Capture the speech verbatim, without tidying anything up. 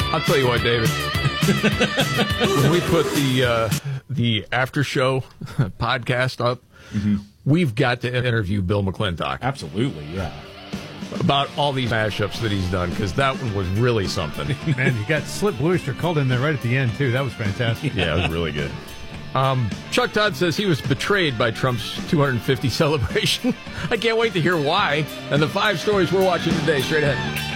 I'll tell you what, David. When we put the uh, the after show podcast up, mm-hmm. we've got to interview Bill McClintock. Absolutely, yeah. About all these mashups that he's done, because that one was really something. Man, you got Slip Bluister called in there right at the end, too. That was fantastic. Yeah, it was really good. Um, Chuck Todd says he was betrayed by Trump's two hundred fifty celebration. I can't wait to hear why. And the five stories we're watching today, straight ahead.